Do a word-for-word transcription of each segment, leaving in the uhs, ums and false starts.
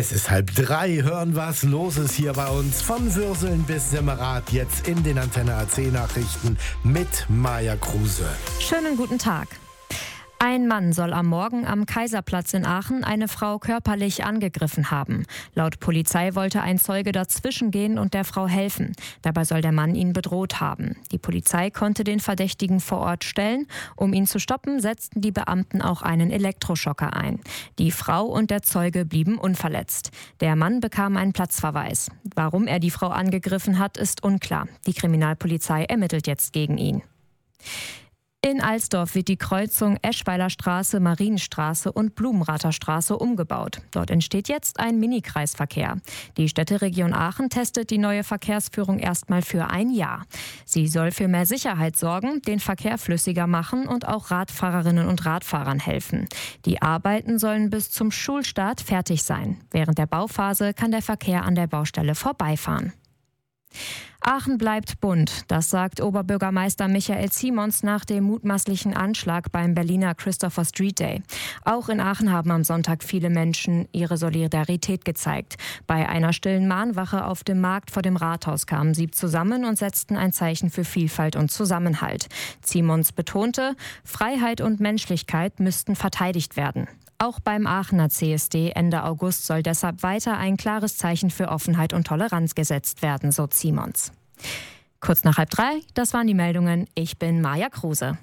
Es ist halb drei, hören, was los ist hier bei uns. Von Würseln bis Semmerath, jetzt in den Antenne A C Nachrichten mit Maja Kruse. Schönen guten Tag. Ein Mann soll am Morgen am Kaiserplatz in Aachen eine Frau körperlich angegriffen haben. Laut Polizei wollte ein Zeuge dazwischen gehen und der Frau helfen. Dabei soll der Mann ihn bedroht haben. Die Polizei konnte den Verdächtigen vor Ort stellen. Um ihn zu stoppen, setzten die Beamten auch einen Elektroschocker ein. Die Frau und der Zeuge blieben unverletzt. Der Mann bekam einen Platzverweis. Warum er die Frau angegriffen hat, ist unklar. Die Kriminalpolizei ermittelt jetzt gegen ihn. In Alsdorf wird die Kreuzung Eschweiler Straße, Marienstraße und Blumenrather Straße umgebaut. Dort entsteht jetzt ein Mini-Kreisverkehr. Die Städteregion Aachen testet die neue Verkehrsführung erstmal für ein Jahr. Sie soll für mehr Sicherheit sorgen, den Verkehr flüssiger machen und auch Radfahrerinnen und Radfahrern helfen. Die Arbeiten sollen bis zum Schulstart fertig sein. Während der Bauphase kann der Verkehr an der Baustelle vorbeifahren. Aachen bleibt bunt, das sagt Oberbürgermeister Michael Simons nach dem mutmaßlichen Anschlag beim Berliner Christopher Street Day. Auch in Aachen haben am Sonntag viele Menschen ihre Solidarität gezeigt. Bei einer stillen Mahnwache auf dem Markt vor dem Rathaus kamen sie zusammen und setzten ein Zeichen für Vielfalt und Zusammenhalt. Simons betonte, Freiheit und Menschlichkeit müssten verteidigt werden. Auch beim Aachener C S D Ende August soll deshalb weiter ein klares Zeichen für Offenheit und Toleranz gesetzt werden, so Simons. Kurz nach halb drei, das waren die Meldungen. Ich bin Maja Kruse.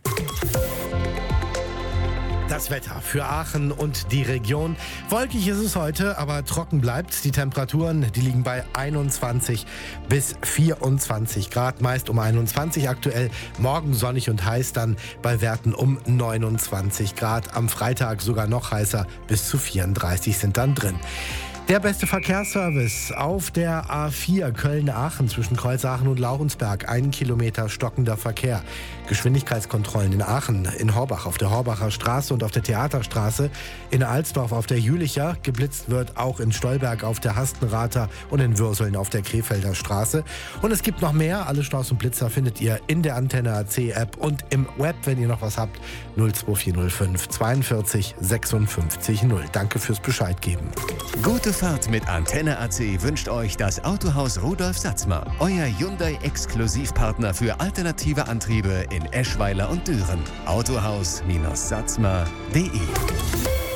Das Wetter für Aachen und die Region. Wolkig ist es heute, aber trocken bleibt. Die Temperaturen, die liegen bei einundzwanzig bis vierundzwanzig Grad, meist um einundzwanzig aktuell. Morgen sonnig und heiß, dann bei Werten um neunundzwanzig Grad. Am Freitag sogar noch heißer, bis zu vierunddreißig sind dann drin. Der beste Verkehrsservice auf der A vier Köln-Aachen zwischen Kreuzaachen und Laurensberg. Ein Kilometer stockender Verkehr. Geschwindigkeitskontrollen in Aachen, in Horbach auf der Horbacher Straße und auf der Theaterstraße. In Alsdorf auf der Jülicher. Geblitzt wird auch in Stolberg auf der Hastenrather und in Würseln auf der Krefelder Straße. Und es gibt noch mehr. Alle Staus und Blitzer findet ihr in der Antenne A C App und im Web, wenn ihr noch was habt. null zwei vier null fünf zweiundvierzig sechsundfünfzig null. Danke fürs Bescheid geben. Gute Fahrt mit Antenne A C wünscht euch das Autohaus Rudolf Satzmer. Euer Hyundai-Exklusivpartner für alternative Antriebe in Eschweiler und Düren. autohaus Bindestrich satzmer punkt de